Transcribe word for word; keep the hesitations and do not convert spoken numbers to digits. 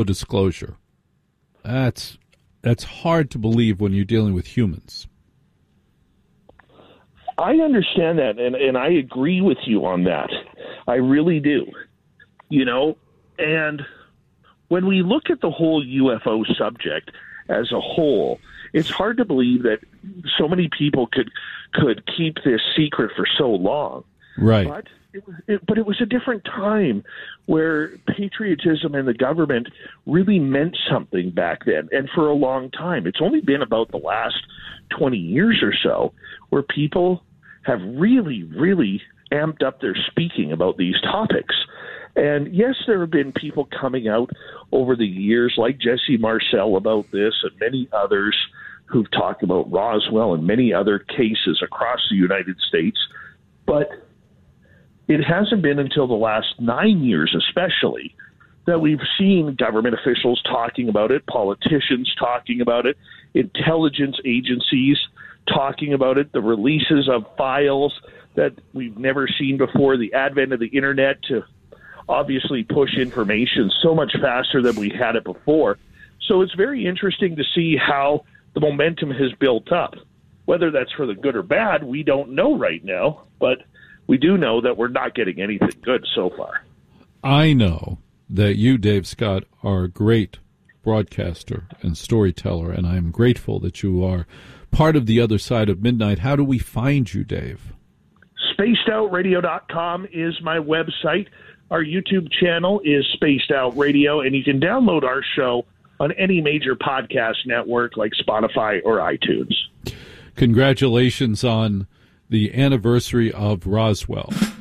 disclosure. That's that's hard to believe when you're dealing with humans. I understand that, and, and I agree with you on that. I really do. You know, and when we look at the whole U F O subject as a whole, it's hard to believe that so many people could could keep this secret for so long. Right. But it was, it, but it was a different time where patriotism and the government really meant something back then, and for a long time. It's only been about the last twenty years or so where people have really, really amped up their speaking about these topics. And yes, there have been people coming out over the years like Jesse Marcel about this and many others who've talked about Roswell and many other cases across the United States. But it hasn't been until the last nine years especially that we've seen government officials talking about it, politicians talking about it, intelligence agencies talking about it, the releases of files that we've never seen before, the advent of the internet to obviously push information so much faster than we had it before. So it's very interesting to see how the momentum has built up. Whether that's for the good or bad, we don't know right now, but we do know that we're not getting anything good so far. I know that you, Dave Scott, are a great broadcaster and storyteller, and I am grateful that you are part of the other side of midnight. How do we find you, Dave? spaced out radio dot com is my website. Our YouTube channel is Spaced Out Radio, and you can download our show on any major podcast network like Spotify or iTunes. Congratulations on the anniversary of Roswell.